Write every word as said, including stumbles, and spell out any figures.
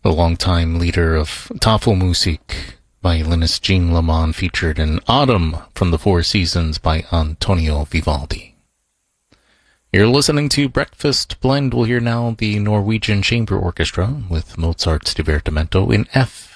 The longtime leader of Tafelmusik, violinist Jean Lamont, featured in Autumn from the Four Seasons by Antonio Vivaldi. You're listening to Breakfast Blend. We'll hear now the Norwegian Chamber Orchestra with Mozart's Divertimento in F